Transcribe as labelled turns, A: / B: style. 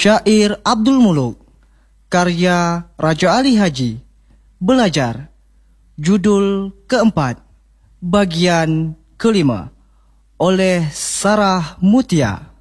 A: Syair Abdul Muluk, karya Raja Ali Haji. Belajar, judul keempat, bagian kelima, oleh Sarah Mutia.